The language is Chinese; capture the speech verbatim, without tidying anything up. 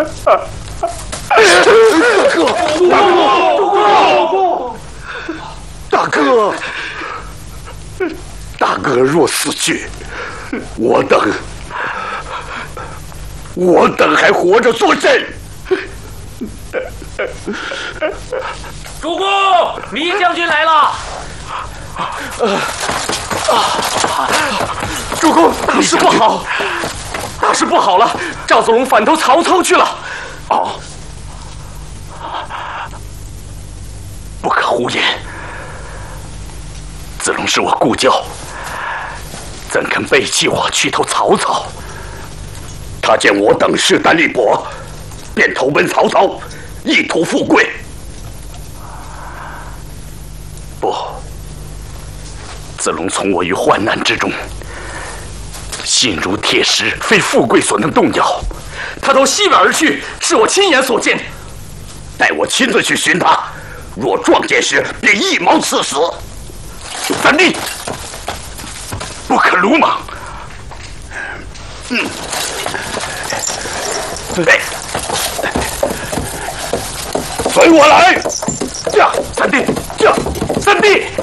大哥，大哥若死去，我等，我等还活着作甚？ 主公，糜将军来了。 呃啊！主公，大事不好，大事不好了！赵子龙反投曹操去了。哦，不可胡言。子龙是我故交，怎肯背弃我去投曹操？他见我等势单力薄，便投奔曹操，意图富贵。不。子龙从我于患难之中，心如铁石，非富贵所能动摇。他投西远而去，是我亲眼所见。待我亲自去寻他，若撞见时，便一矛刺死。三弟，不可鲁莽。嗯，哎，随我来。驾，三弟，驾，三弟。